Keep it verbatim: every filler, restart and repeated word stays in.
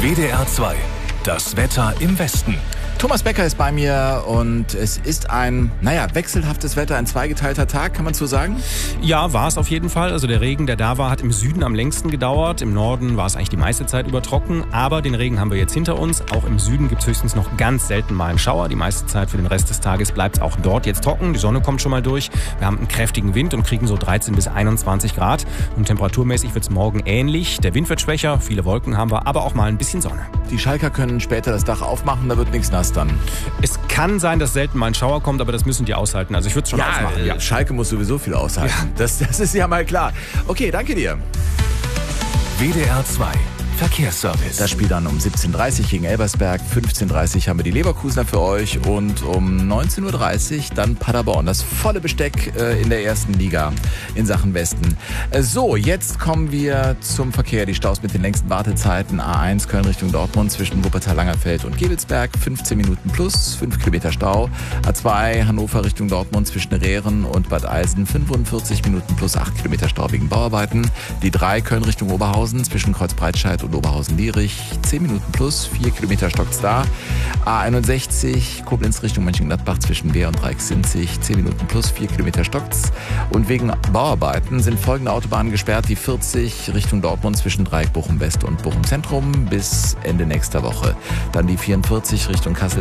W D R zwei. Das Wetter im Westen. Thomas Becker ist bei mir und es ist ein, naja, wechselhaftes Wetter, ein zweigeteilter Tag, kann man so sagen? Ja, war es auf jeden Fall. Also der Regen, der da war, hat im Süden am längsten gedauert. Im Norden war es eigentlich die meiste Zeit über trocken. Aber den Regen haben wir jetzt hinter uns. Auch im Süden gibt es höchstens noch ganz selten mal einen Schauer. Die meiste Zeit für den Rest des Tages bleibt es auch dort jetzt trocken. Die Sonne kommt schon mal durch. Wir haben einen kräftigen Wind und kriegen so dreizehn bis einundzwanzig Grad. Und temperaturmäßig wird es morgen ähnlich. Der Wind wird schwächer, viele Wolken haben wir, aber auch mal ein bisschen Sonne. Die Schalker können später das Dach aufmachen, da wird nichts nass dann. Es kann sein, dass selten mal ein Schauer kommt, aber das müssen die aushalten. Also ich würde es schon ja, ausmachen. Ja, Schalke muss sowieso viel aushalten. Ja. Das, das ist ja mal klar. Okay, danke dir. W D R zwei. Verkehrsservice. Das Spiel dann um siebzehn Uhr dreißig gegen Elversberg, fünfzehn Uhr dreißig haben wir die Leverkusener für euch und um neunzehn Uhr dreißig dann Paderborn. Das volle Besteck äh, in der ersten Liga in Sachen Westen. Äh, so, jetzt kommen wir zum Verkehr. Die Staus mit den längsten Wartezeiten. A eins Köln Richtung Dortmund zwischen Wuppertal-Langerfeld und Gevelsberg, fünfzehn Minuten plus, fünf Kilometer Stau. A zwei Hannover Richtung Dortmund zwischen Rehren und Bad Eilsen, fünfundvierzig Minuten plus, acht Kilometer Stau wegen Bauarbeiten. Die drei Köln Richtung Oberhausen zwischen Kreuzbreitscheid und Oberhausen-Lierich, zehn Minuten plus, vier Kilometer stockt's da. A einundsechzig, Koblenz Richtung Mönchengladbach zwischen Wehr und Dreiecksinzig, zehn Minuten plus, vier Kilometer stockt's. Und wegen Bauarbeiten sind folgende Autobahnen gesperrt. Die vierzig Richtung Dortmund zwischen Dreieck Bochum West und Bochum Zentrum bis Ende nächster Woche. Dann die vierundvierzig Richtung Kassel